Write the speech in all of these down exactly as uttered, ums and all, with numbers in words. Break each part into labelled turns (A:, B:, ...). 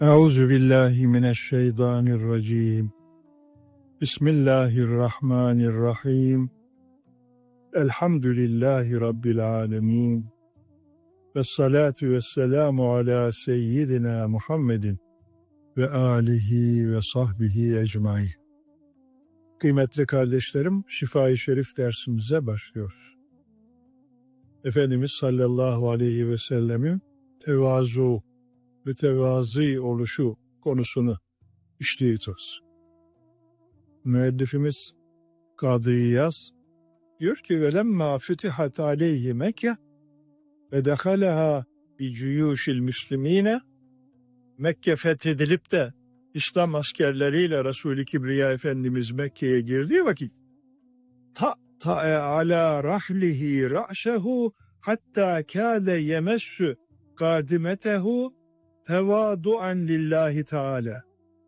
A: Euzu billahi mineşşeytanirracim. Bismillahirrahmanirrahim. Elhamdülillahi Rabbil alemin. Vessalatu vesselamu ala seyyidina Muhammedin ve alihi ve sahbihi ecmaîn. Kıymetli kardeşlerim, Şifa-i Şerif dersimize başlıyoruz. Efendimiz sallallahu aleyhi ve sellemin tevazu, mütevazi oluşu konusunu işliyoruz. Müellifimiz Kadı İyaz diyor ki velemma fütihat aleyhi Mekke ve dehaleha bi cuyuşil müslimine, Mekke fethedilip de İslam askerleriyle Resul-i Kibriya Efendimiz Mekke'ye girdiği vakit ta ta ala rahlihi ra'şehu hatta kâde yemessu kadimetehu tevadu'an lillahi Teala.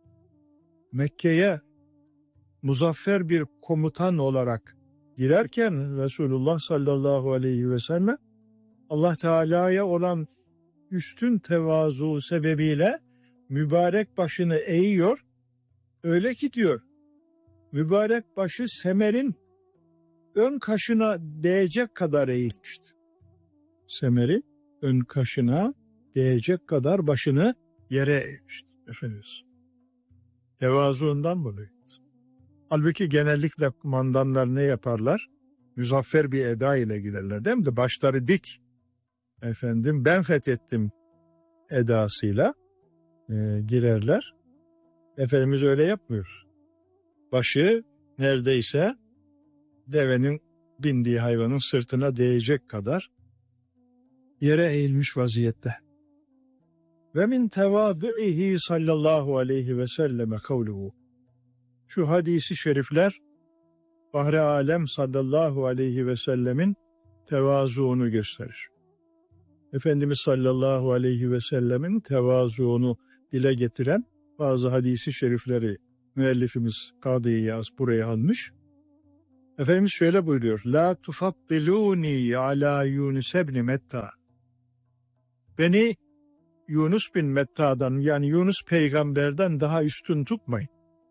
A: Mekke'ye muzaffer bir komutan olarak girerken Resulullah sallallahu aleyhi ve sellem Allah Teala'ya olan üstün tevazu sebebiyle mübarek başını eğiyor. Öyle ki diyor, mübarek başı semerin ön kaşına değecek kadar eğilmişti. Semerin ön kaşına değecek kadar başını yere eğmişti. Efendimiz tevazuundan dolayı. Halbuki genellikle kumandanlar ne yaparlar? Muzaffer bir eda ile giderler, değil mi? De başları dik. Efendim ben fethettim edasıyla e, girerler. Efendimiz öyle yapmıyor. Başı neredeyse devenin bindiği hayvanın sırtına değecek kadar yere eğilmiş vaziyette. Ve min tevadu'ihi sallallahu aleyhi ve selleme kavluhu. Şu hadisi şerifler Bahri Alem sallallahu aleyhi ve sellemin tevazuunu gösterir. Efendimiz sallallahu aleyhi ve sellemin tevazuunu dile getiren bazı hadisi şerifleri müellifimiz Kadı İyaz buraya almış. Efendimiz şöyle buyuruyor. La tufaddiluni ala Yunus ibn Metta. Beni Yunus bin Metta'dan, yani Yunus peygamberden daha üstün tutmayın.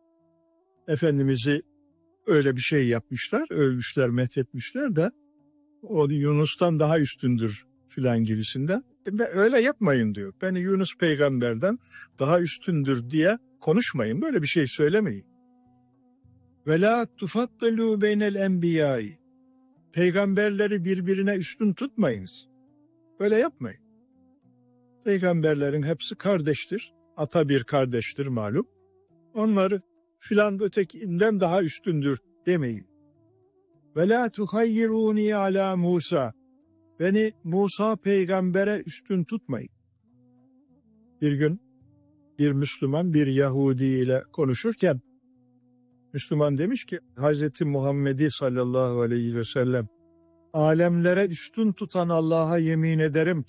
A: Efendimiz'i öyle bir şey yapmışlar, övmüşler, methetmişler de o Yunus'tan daha üstündür filan gibisinden. Öyle yapmayın diyor. Beni Yunus peygamberden daha üstündür diye konuşmayın. Böyle bir şey söylemeyin. Ve la tufaddilu beynel enbiyai. Peygamberleri birbirine üstün tutmayınız. Böyle yapmayın. Peygamberlerin hepsi kardeştir. Ata bir kardeştir malum. Onları filan ötekinden daha üstündür demeyin. Ve la tuhayyiruni ala Musa. Beni Musa peygambere üstün tutmayın. Bir gün bir Müslüman bir Yahudi ile konuşurken Müslüman demiş ki Hazreti Muhammed'i sallallahu aleyhi ve sellem alemlere üstün tutan Allah'a yemin ederim.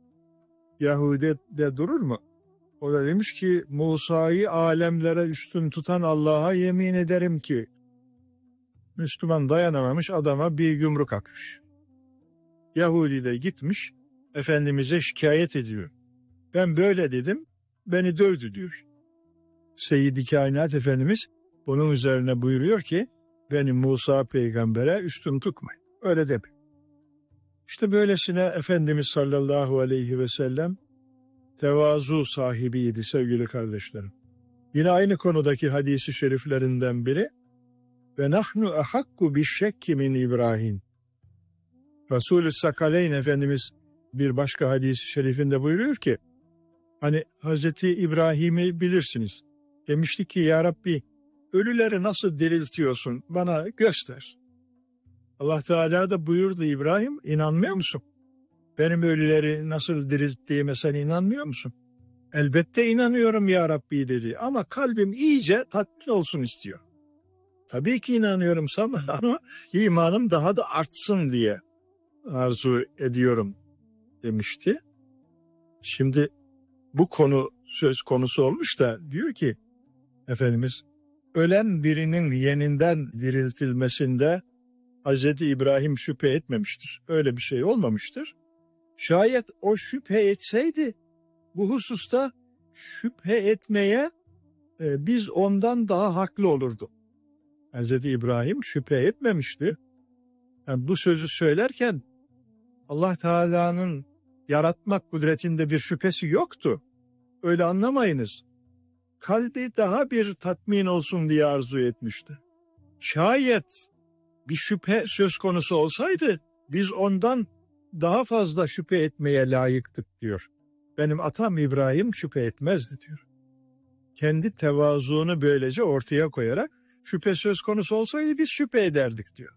A: Yahudi de durur mu? O da demiş ki Musa'yı alemlere üstün tutan Allah'a yemin ederim ki. Müslüman dayanamamış, adama bir yumruk atmış. Yahudi de gitmiş Efendimiz'e şikayet ediyor. Ben böyle dedim, beni dövdü diyor. Seyyid-i Kainat Efendimiz bunun üzerine buyuruyor ki beni Musa peygambere üstün tutmayın. Öyle deme. İşte böylesine Efendimiz sallallahu aleyhi ve sellem tevazu sahibiydi sevgili kardeşlerim. Yine aynı konudaki hadisi şeriflerinden biri ve nahnu ahakku bişşekki min İbrahim. Resulü Sakaleyn Efendimiz bir başka hadisi şerifinde buyuruyor ki hani Hazreti İbrahim'i bilirsiniz. Demişti ki ya Rabbi ölüleri nasıl diriltiyorsun bana göster. Allah Teala da buyurdu İbrahim inanmıyor musun? Benim ölüleri nasıl dirilttiğime sen inanmıyor musun? Elbette inanıyorum ya Rabbi dedi ama kalbim iyice tatmin olsun istiyor. Tabii ki inanıyorum sana ama imanım daha da artsın diye arzu ediyorum demişti. Şimdi bu konu söz konusu olmuş da diyor ki Efendimiz ölen birinin yeniden diriltilmesinde Hazreti İbrahim şüphe etmemiştir. Öyle bir şey olmamıştır. Şayet o şüphe etseydi bu hususta şüphe etmeye e, biz ondan daha haklı olurduk. Hazreti İbrahim şüphe etmemişti. Yani bu sözü söylerken Allah Teala'nın yaratmak kudretinde bir şüphesi yoktu. Öyle anlamayınız. Kalbi daha bir tatmin olsun diye arzu etmişti. Şayet bir şüphe söz konusu olsaydı biz ondan daha fazla şüphe etmeye layıktık diyor. Benim atam İbrahim şüphe etmezdi diyor. Kendi tevazuunu böylece ortaya koyarak şüphe söz konusu olsaydı biz şüphe ederdik diyor.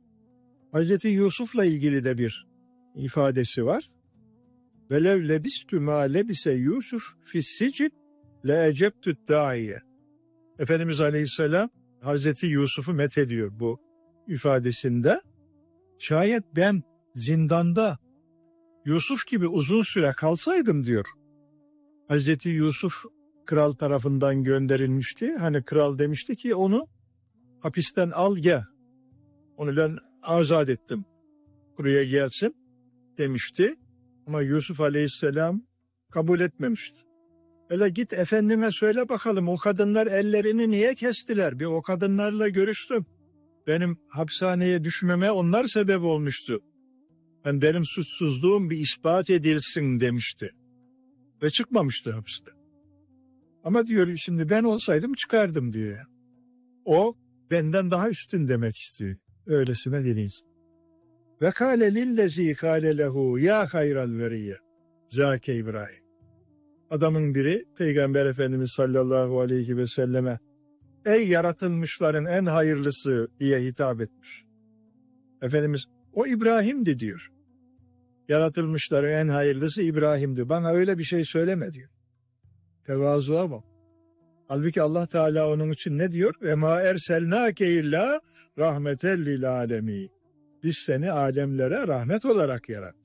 A: Hazreti Yusuf'la ilgili de bir ifadesi var. Velev lebistü ma lebise Yusuf fissicin le eceptü da'iye. Efendimiz Aleyhisselam Hazreti Yusuf'u methediyor bu ifadesinde. Şayet ben zindanda Yusuf gibi uzun süre kalsaydım diyor. Hazreti Yusuf kral tarafından gönderilmişti. Hani kral demişti ki onu hapisten al gel. Onu ben azat ettim. Buraya gelsin demişti. Ama Yusuf Aleyhisselam kabul etmemişti. Hele git efendime söyle bakalım o kadınlar ellerini niye kestiler? Bir o kadınlarla görüştüm. Benim hapishaneye düşmeme onlar sebep olmuştu. Ben benim suçsuzluğum bir ispat edilsin demişti. Ve çıkmamıştı hapiste. Ama diyor şimdi ben olsaydım çıkardım diyor. O benden daha üstün demek istiyor. Öylesine deniz. Ve kâle lillezî kâle lehu ya hayral veriyye. Zâke İbrahim. Adamın biri Peygamber Efendimiz sallallahu aleyhi ve selleme ey yaratılmışların en hayırlısı diye hitap etmiş. Efendimiz o İbrahim'di diyor. Yaratılmışların en hayırlısı İbrahim'di. Bana öyle bir şey söyleme diyor. Tevazuğa bak. Halbuki Allah Teala onun için ne diyor? Ve ma erselnâke illâ rahmeten lil âlemîn. Biz seni alemlere rahmet olarak yarattık.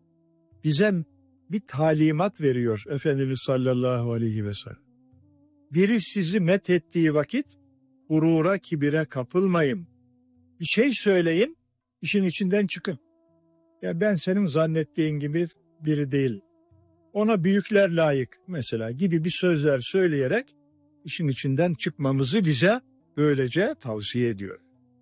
A: Bize bir talimat veriyor Efendimiz sallallahu aleyhi ve sellem. Biri sizi methettiği vakit gurura, kibire kapılmayın. Bir şey söyleyin, işin içinden çıkın. Ya ben senin zannettiğin gibi biri değil. Ona büyükler layık mesela gibi bir sözler söyleyerek işin içinden çıkmamızı bize böylece tavsiye ediyor.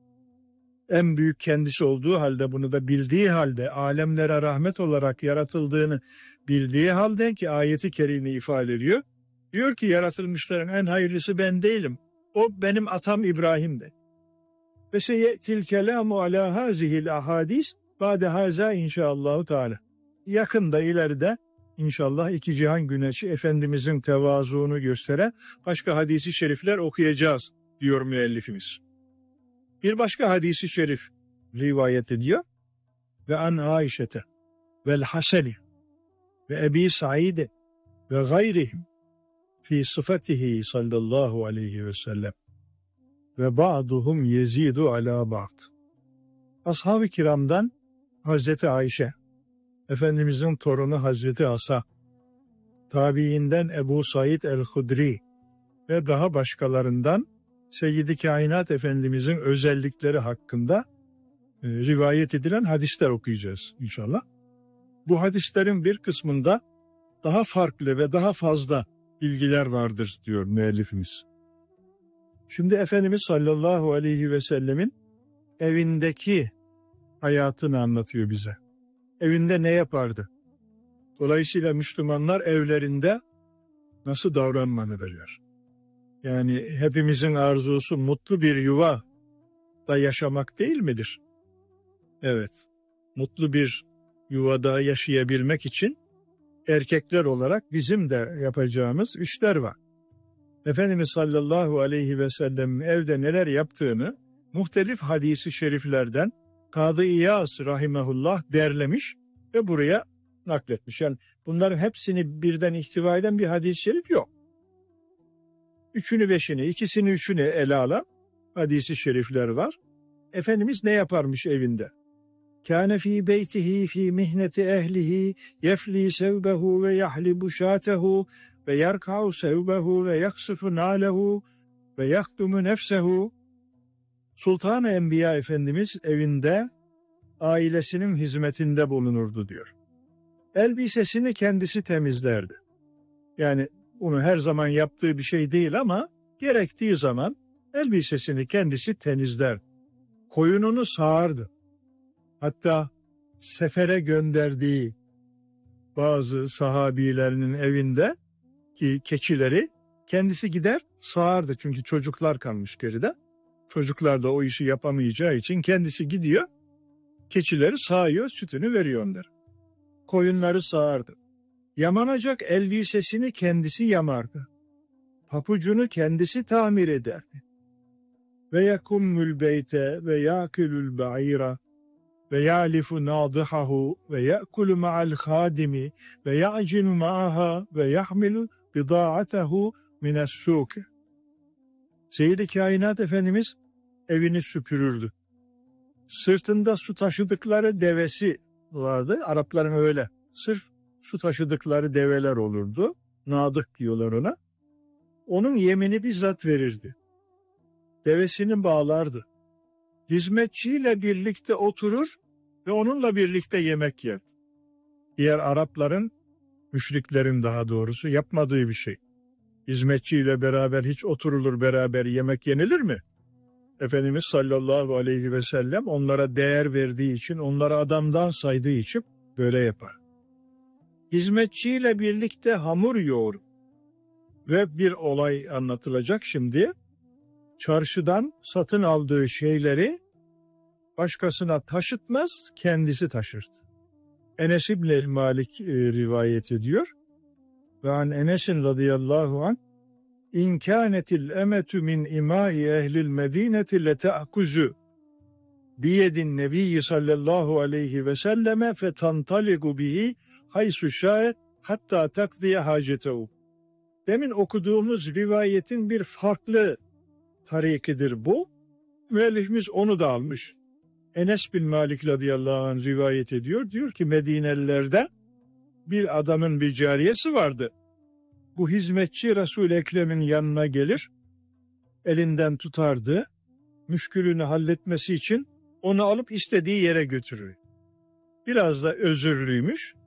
A: En büyük kendisi olduğu halde bunu da bildiği halde alemlere rahmet olarak yaratıldığını bildiği halde ki ayeti kerime ifade ediyor. Diyor ki yaratılmışların en hayırlısı ben değilim. O benim atam İbrahim'di. Ve seyetil kelamu ala hazihil ahadis ba'de haza inşallahu teala. Yakında ileride İnşallah iki cihan güneşi Efendimizin tevazuunu gösteren başka hadisi şerifler okuyacağız diyor müellifimiz. Bir başka hadisi şerif rivayet ediyor. Ve an Aişete vel Haseni ve Ebi Said'e ve gayrihim fi sıfatihi sallallahu aleyhi ve sellem ve ba'duhum yezidu ala ba'd. Ashab-ı kiramdan Hazreti Ayşe, Efendimizin torunu Hazreti Asa, tabiinden Ebu Said el-Hudri ve daha başkalarından Seyyid-i Kainat Efendimizin özellikleri hakkında e, rivayet edilen hadisler okuyacağız inşallah. Bu hadislerin bir kısmında daha farklı ve daha fazla bilgiler vardır diyor müellifimiz. Şimdi Efendimiz sallallahu aleyhi ve sellemin evindeki hayatını anlatıyor bize. Evinde ne yapardı? Dolayısıyla Müslümanlar evlerinde nasıl davranmalıdırlar? Yani hepimizin arzusu mutlu bir yuva da yaşamak değil midir? Evet, mutlu bir yuvada yaşayabilmek için erkekler olarak bizim de yapacağımız işler var. Efendimiz sallallahu aleyhi ve sellem evde neler yaptığını muhtelif hadisi şeriflerden Kadı İyaz rahimehullah derlemiş ve buraya nakletmiş. Yani bunların hepsini birden ihtiva eden bir hadis-i şerif yok. Üçünü beşini, ikisini üçünü ele alan hadis-i şerifler var. Efendimiz ne yaparmış evinde? Kâne fî beytihi fî mihneti ehlihi yefli sevbehu ve yahlibu şâtehu ve yerka'u sevbehu ve yaksıfu nâlehu ve yakdumu nefsehu. Sultan-ı Enbiya Efendimiz evinde ailesinin hizmetinde bulunurdu diyor. Elbisesini kendisi temizlerdi. Yani Onu her zaman yaptığı bir şey değil ama gerektiği zaman elbisesini kendisi temizler. Koyununu sağardı. Hatta sefere gönderdiği bazı sahabilerinin evinde ki keçileri kendisi gider sağardı. Çünkü çocuklar kalmış geride. Çocuklar da o işi yapamayacağı için kendisi gidiyor, keçileri sağıyor, sütünü veriyor onlara. Koyunları sağardı. Yamanacak elbisesini kendisi yamardı. Papucunu kendisi tamir ederdi. Ve yakummül beyte ve yakülül ba'ira ve ya'lifu nadihahu ve ya'kulu ma'al khadimi ve ya'cinu ma'aha ve yahmilu bida'atehu mine's-sûk. Seyyid-i Kainat Efendimiz evini süpürürdü. Sırtında su taşıdıkları devesi vardı. Arapların öyle. Sırf su taşıdıkları develer olurdu. Nadık diyorlar ona. Onun yemini bizzat verirdi. Devesini bağlardı. Hizmetçiyle birlikte oturur ve onunla birlikte yemek yerdi. Diğer Arapların, müşriklerin daha doğrusu yapmadığı bir şey. Hizmetçiyle beraber hiç oturulur, beraber yemek yenilir mi? Efendimiz sallallahu aleyhi ve sellem onlara değer verdiği için, onları adamdan saydığı için böyle yapar. Hizmetçiyle birlikte hamur yoğurur. Ve bir olay anlatılacak şimdi. Çarşıdan satın aldığı şeyleri başkasına taşıtmaz, kendisi taşırdı. Enes İbn Malik e, rivayet ediyor. Ve an Enes'in radıyallahu anh İn kânetil emetu min imâi ehlil medîneti lete'kuzu biyedin nebiyyi sallallahu aleyhi ve selleme fetantaligu bihi haysu şâet hatta takdiye hacetehu. Demin okuduğumuz rivayetin bir farklı tarikidir bu. Müellifimiz onu da almış. Enes bin Malik radıyallahu anh rivayet ediyor. Diyor ki Medinelilerden bir adamın bir cariyesi vardı. Bu hizmetçi Resul-i Ekrem'in yanına gelir, elinden tutardı, müşkülünü halletmesi için onu alıp istediği yere götürür. Biraz da özürlüymüş,